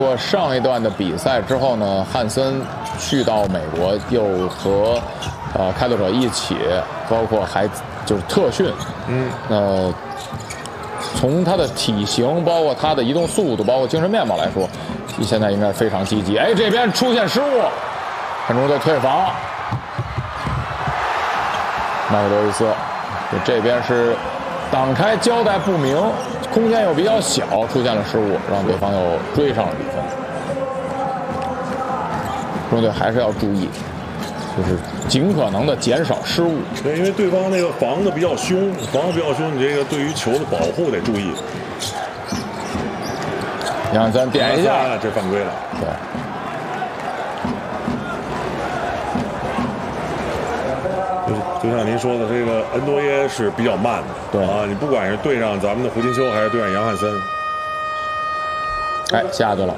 过上一段的比赛之后呢，汉森去到美国，又和开拓者一起，包括还就是特训，从他的体型，包括他的移动速度，包括精神面貌来说，现在应该非常积极。哎，这边出现失误，看中队退防，麦克罗伊斯，这边是挡开交代不明。 空间又比较小，出现了失误，让对方又追上了比分。中队还是要注意，就是尽可能的减少失误。 对，因为对方那个防的比较凶，你这个对于球的保护得注意。 杨汉森点一下， 这犯规了。 对。 就像您说的，这个恩多耶是比较慢的， 对啊，你不管是对上咱们的胡金秋，还是对上杨汉森， 哎，下去了。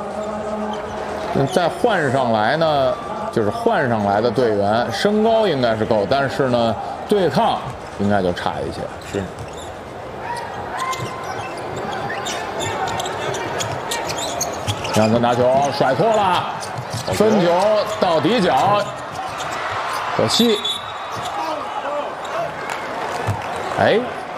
再换上来呢，就是换上来的队员身高应该是够，但是呢，对抗应该就差一些。 是。 杨汉森拿球甩脱了，分球到底角，可惜。 哎，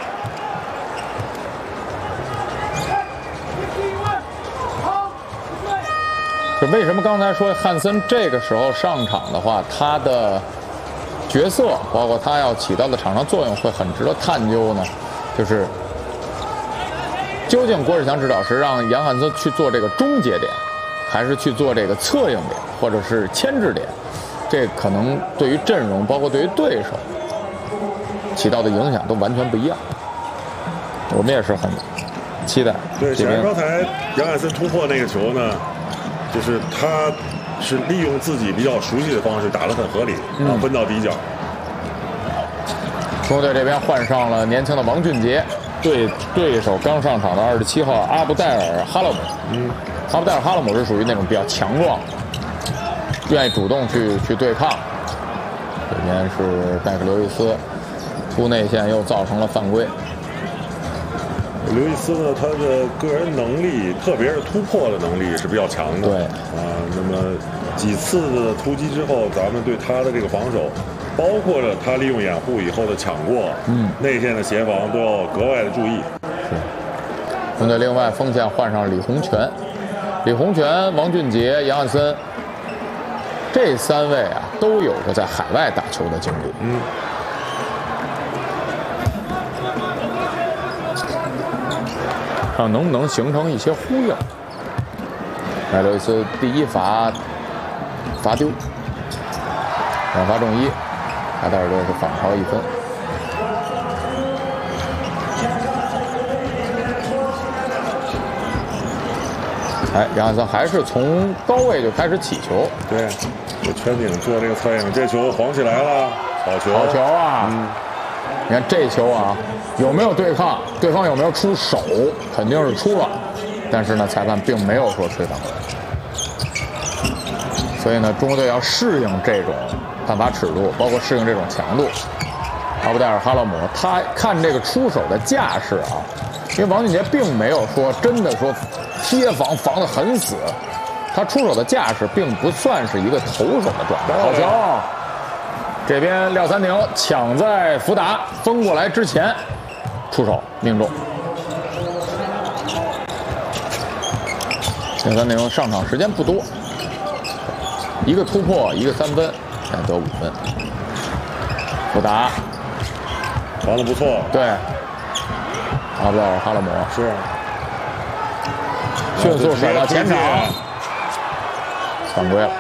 就为什么刚才说汉森这个时候上场的话，他的角色包括他要起到的场上作用会很值得探究呢？就是究竟郭士强指导是让杨汉森去做这个终结点，还是去做这个策应点，或者是牵制点？这可能对于阵容，包括对于对手。 起到的影响都完全不一样，我们也是很期待。 对，显然刚才杨汉森突破那个球呢，就是他是利用自己比较熟悉的方式打得很合理，然后分到底角。 中国队这边换上了年轻的王俊杰，对手刚上场的27号阿布戴尔哈勒姆。阿布戴尔哈勒姆是属于那种比较强壮，愿意主动去对抗。这边是麦克刘易斯。 突内线又造成了犯规。 刘易斯呢，他的个人能力，特别是突破的能力是比较强的。 对那么几次的突击之后，咱们对他的这个防守，包括了他利用掩护以后的抢过，内线的协防都要格外的注意。 是。中队另外锋线换上李洪权，王俊杰、杨汉森，这3位啊都有着在海外打球的经历。看能不能形成一些呼应。麦刘易斯第一罚丢，2罚中1，卡塔尔队是反超1分。哎，杨汉森还是从高位就开始起球。 对，这圈顶做这个策应，这球晃起来了，好球！ 好球啊！你看这球啊，有没有对抗？对方有没有出手？肯定是出了，但是呢，裁判并没有说吹犯规。所以呢，中国队要适应这种判罚尺度，包括适应这种强度。阿布戴尔哈勒姆他看这个出手的架势啊，因为王俊杰并没有说真的说贴防得很死，他出手的架势并不算是一个投手的状态。好球！这边廖三宁抢在福达封过来之前出手命中。廖三宁上场时间不多，一个突破，一个3分，才得5分。福达防得不错， 对，阿布戴尔哈勒姆是迅速甩到前场，犯规了。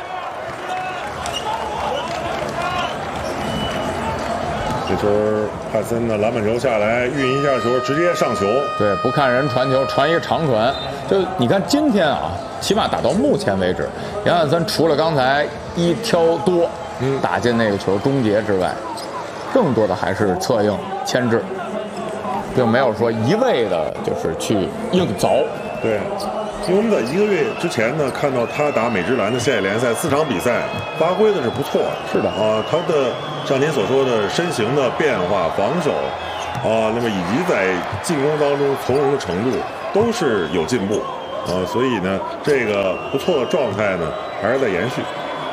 这球汉森呢，篮板球下来，运一下球，直接上球。 对，不看人传球，传一个长传。就你看今天啊，起码打到目前为止，杨汉森除了刚才一挑多打进那个球终结之外，更多的还是策应牵制，并没有说一味的就是去硬凿。 对。因为我们在1个月之前呢，看到他打美职篮的现役联赛4场比赛，发挥的是不错的。 是的他的像您所说的身形的变化、防守，那么以及在进攻当中从容的程度，都是有进步。 所以呢，这个不错的状态呢还是在延续。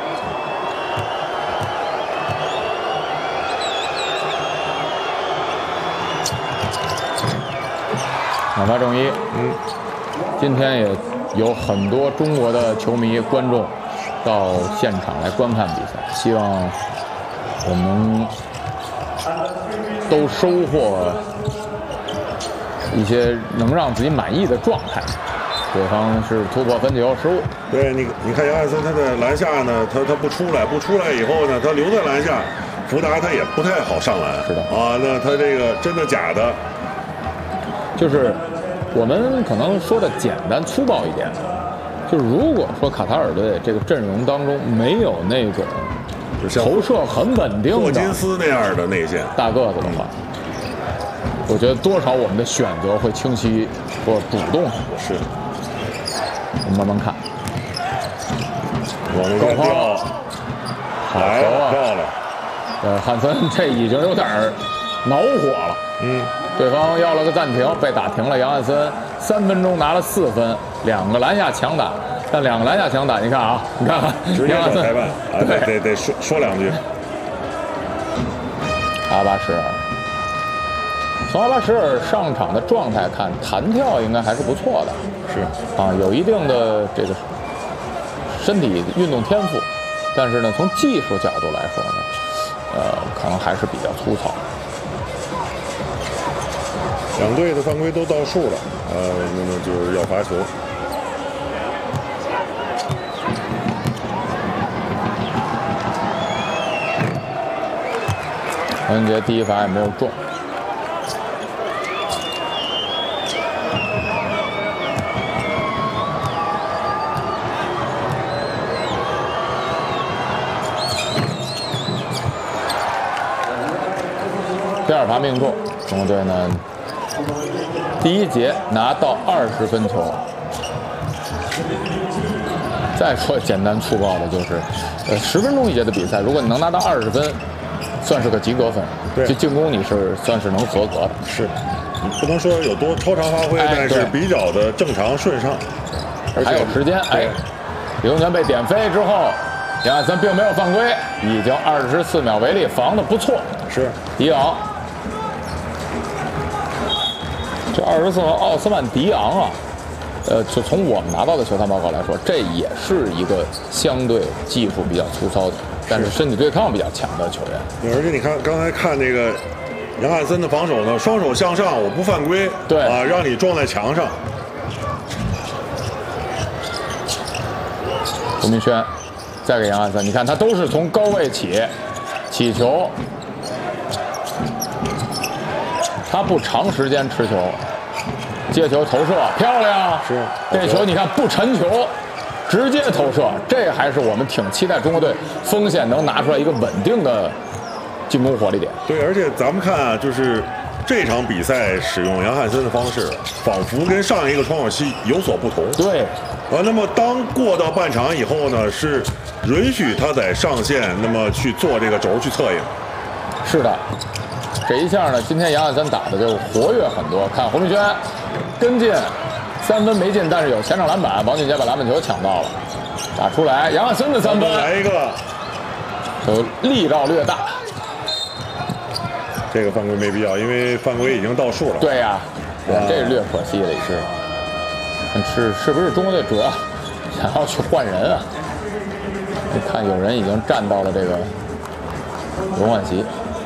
哪怕正一，今天也有很多中国的球迷观众到现场来观看比赛，希望我们都收获一些能让自己满意的状态。对方是突破分球失误， 对你看杨汉森他在篮下呢，他不出来以后呢，他留在篮下，福达他也不太好上篮。 是的啊，那他这个真的假的？ 就是我们可能说的简单粗暴一点，就是如果说卡塔尔队这个阵容当中没有那种投射很稳定的霍金斯那样的内线大个子的话，我觉得多少我们的选择会清晰或主动很多。 是， 我们慢慢看。 往那边跳，来了，漂亮。 汉森这已经有点恼火了。对方要了个暂停，被打停了。杨汉森3分钟拿了4分，2个篮下强打，但2个篮下强打，你看啊，你看看， 直接找裁判啊，得说两句。 阿巴什尔，从阿巴什尔上场的状态看，弹跳应该还是不错的， 是啊，有一定的这个身体运动天赋，但是呢，从技术角度来说呢，可能还是比较粗糙。 两队的犯规都到数了，那么就是要罚球。 黄俊杰第一罚也没有中。第2罚命中，中国队呢第一节拿到20分球。再说简单粗暴的就是，10分钟一节的比赛，如果你能拿到20分，算是个及格分。 对， 就进攻你是算是能合格的。 是，你不能说有多超常发挥，但是比较的正常顺畅。 还有时间，李宗权被点飞之后，杨汉森并没有犯规，已经24秒为例，防的不错。 是， 迪昂。这24号奥斯曼迪昂啊，就从我们拿到的球探报告来说，这也是一个相对技术比较粗糙的，但是身体对抗比较强的球员。 而且你看刚才看那个杨汉森的防守呢，双手向上，我不犯规， 对啊，让你撞在墙上。 胡明轩再给杨汉森，你看他都是从高位起球。他不长时间持球，接球投射漂亮， 是这球你看不沉球，直接投射，这还是我们挺期待中国队锋线能拿出来一个稳定的进攻火力点。 对，而且咱们看啊，就是这场比赛使用杨汉森的方式，仿佛跟上一个窗口期有所不同。 对， 那么当过到半场以后呢，是允许他在上线，那么去做这个轴去策应。 是的。这一下呢，今天杨汉森打的就活跃很多。看胡明轩跟进，3分没进，但是有前场篮板，王俊杰把篮板球抢到了，打出来，杨汉森的3分来一个， 就力道略大。 这个犯规没必要，因为犯规已经到数了。 对呀，这是略可惜了一些。是不是中国队主要想要去换人啊？你看有人已经站到了这个轮换席。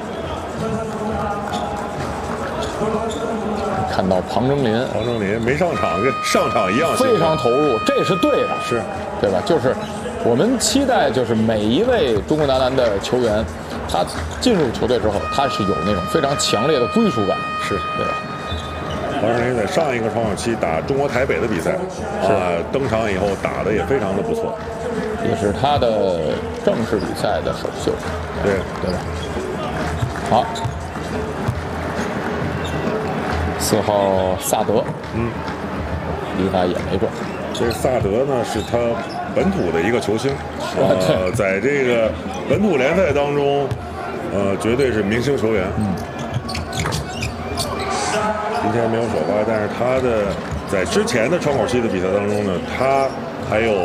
看到庞征林没上场，跟上场一样， 非常投入，这是对的， 是对吧？就是我们期待，就是每一位中国男篮的球员，他进入球队之后，他是有那种非常强烈的归属感， 是对吧？ 庞征林在上一个窗口期打中国台北的比赛，登场以后打的也非常的不错， 也是他的正式比赛的首秀， 对吧？好。4号萨德，离他也没中。 这萨德呢是他本土的一个球星，在这个本土联赛当中，绝对是明星球员。今天没有首发，但是他的在之前的窗口期的比赛当中呢，他还有